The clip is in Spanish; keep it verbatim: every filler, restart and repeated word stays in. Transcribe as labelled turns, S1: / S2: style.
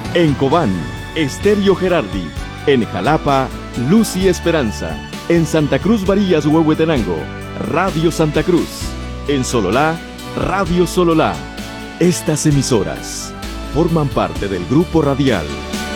S1: En Cobán, Estéreo Gerardi. En Jalapa, Luz y Esperanza. En Santa Cruz Barillas, Huehuetenango, Radio Santa Cruz. En Sololá, Radio Sololá. Estas emisoras forman parte del Grupo Radial